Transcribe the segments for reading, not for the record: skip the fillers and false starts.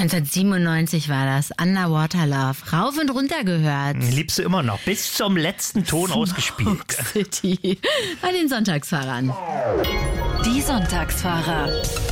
1997 war das. Underwater Love. Rauf und runter gehört. Liebst du immer noch. Bis zum letzten Ton ausgespielt. City. Bei den Sonntagsfahrern. Die Sonntagsfahrer.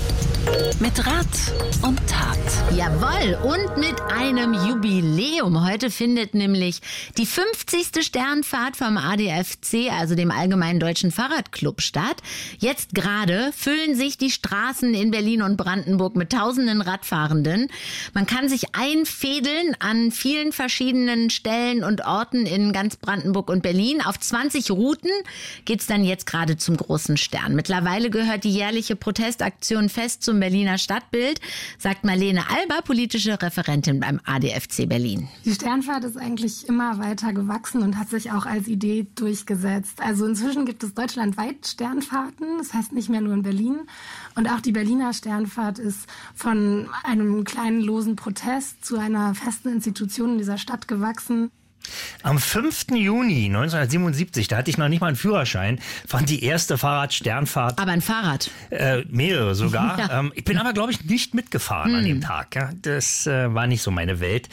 Mit Rat und Tat. Jawohl, und mit einem Jubiläum. Heute findet nämlich die 50. Sternfahrt vom ADFC, also dem Allgemeinen Deutschen Fahrradclub, statt. Jetzt gerade füllen sich die Straßen in Berlin und Brandenburg mit tausenden Radfahrenden. Man kann sich einfädeln an vielen verschiedenen Stellen und Orten in ganz Brandenburg und Berlin. Auf 20 Routen geht's dann jetzt gerade zum großen Stern. Mittlerweile gehört die jährliche Protestaktion fest zum Berliner Stadtbild, sagt Marlene Alber, politische Referentin beim ADFC Berlin. Die Sternfahrt ist eigentlich immer weiter gewachsen und hat sich auch als Idee durchgesetzt. Also inzwischen gibt es deutschlandweit Sternfahrten, das heißt nicht mehr nur in Berlin. Und auch die Berliner Sternfahrt ist von einem kleinen losen Protest zu einer festen Institution in dieser Stadt gewachsen. Am 5. Juni 1977, da hatte ich noch nicht mal einen Führerschein, fand die erste Fahrradsternfahrt. Aber ein Fahrrad? Mehrere sogar. Ja. Ich bin aber, glaube ich, nicht mitgefahren an dem Tag. Ja. Das war nicht so meine Welt.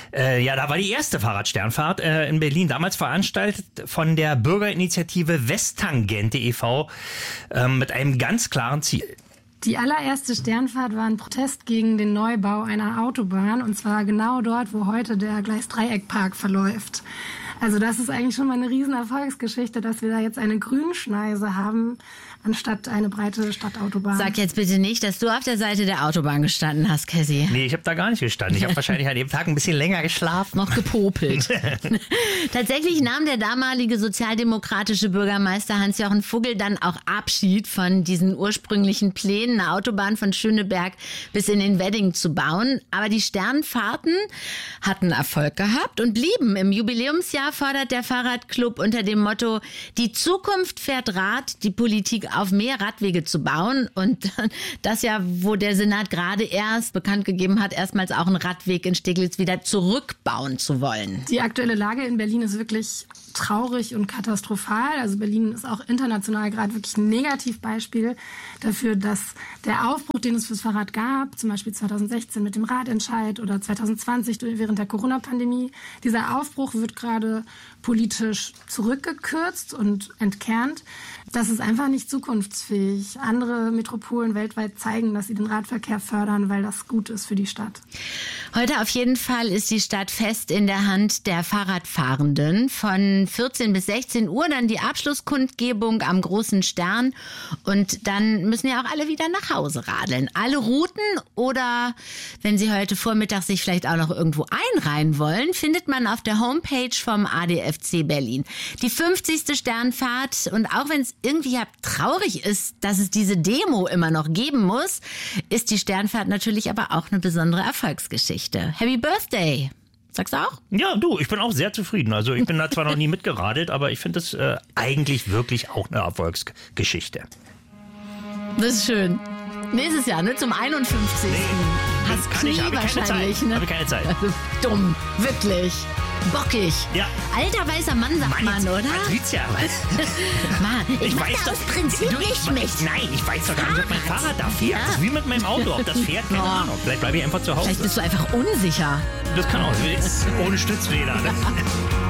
Da war die erste Fahrradsternfahrt in Berlin, damals veranstaltet von der Bürgerinitiative Westtangente e.V. Mit einem ganz klaren Ziel. Die allererste Sternfahrt war ein Protest gegen den Neubau einer Autobahn, und zwar genau dort, wo heute der Gleis-Dreieck-Park verläuft. Also das ist eigentlich schon mal eine riesen Erfolgsgeschichte, dass wir da jetzt eine Grünschneise haben, anstatt eine breite Stadtautobahn. Sag jetzt bitte nicht, dass du auf der Seite der Autobahn gestanden hast, Cassie. Nee, ich habe da gar nicht gestanden. Ich habe wahrscheinlich an dem Tag ein bisschen länger geschlafen. Noch gepopelt. Tatsächlich nahm der damalige sozialdemokratische Bürgermeister Hans-Jochen Vogel dann auch Abschied von diesen ursprünglichen Plänen, eine Autobahn von Schöneberg bis in den Wedding zu bauen. Aber die Sternfahrten hatten Erfolg gehabt und blieben. Im Jubiläumsjahr fordert der Fahrradclub unter dem Motto: Die Zukunft fährt Rad, die Politik auf mehr Radwege zu bauen. Und das ja, wo der Senat gerade erst bekannt gegeben hat, erstmals auch einen Radweg in Steglitz wieder zurückbauen zu wollen. Die aktuelle Lage in Berlin ist wirklich traurig und katastrophal. Also Berlin ist auch international gerade wirklich ein Negativbeispiel dafür, dass der Aufbruch, den es fürs Fahrrad gab, zum Beispiel 2016 mit dem Radentscheid oder 2020 während der Corona-Pandemie, dieser Aufbruch wird gerade politisch zurückgekürzt und entkernt. Das ist einfach nicht zukunftsfähig. Andere Metropolen weltweit zeigen, dass sie den Radverkehr fördern, weil das gut ist für die Stadt. Heute auf jeden Fall ist die Stadt fest in der Hand der Fahrradfahrenden. Von 14 bis 16 Uhr dann die Abschlusskundgebung am Großen Stern. Und dann müssen ja auch alle wieder nach Hause radeln. Alle Routen oder, wenn Sie heute Vormittag sich vielleicht auch noch irgendwo einreihen wollen, findet man auf der Homepage vom ADFC Berlin. Die 50. Sternfahrt, und auch wenn es irgendwie ja traurig ist, dass es diese Demo immer noch geben muss, ist die Sternfahrt natürlich aber auch eine besondere Erfolgsgeschichte. Happy Birthday! Sagst du auch? Ja, du, ich bin auch sehr zufrieden. Also ich bin da zwar noch nie mitgeradelt, aber ich finde das eigentlich wirklich auch eine Erfolgsgeschichte. Das ist schön. Nächstes Jahr, ne? Zum 51. Hast Knie wahrscheinlich, ne? Habe ich keine Zeit. Also, dumm, wirklich. Bockig. Ja. Alter weißer Mann, sagt man, oder? Patricia, was? Mann, ich weiß das Prinzip nicht mit. Nein, ich weiß doch gar nicht, ob mein Fahrrad da fährt. Ja. Das ist wie mit meinem Auto, ob das fährt, keine Ahnung. Vielleicht bleibe ich einfach zu Hause. Vielleicht bist du einfach unsicher. Das kann auch, ohne Stützräder. Ne?